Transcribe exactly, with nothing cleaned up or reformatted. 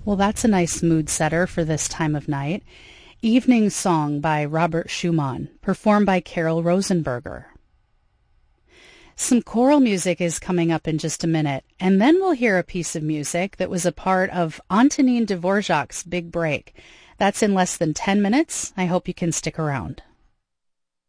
Well, that's a nice mood setter for this time of night. Evening Song by Robert Schumann, performed by Carol Rosenberger. Some choral music is coming up in just a minute, and then we'll hear a piece of music that was a part of Antonin Dvorak's big break. That's in less than ten minutes. I hope you can stick around.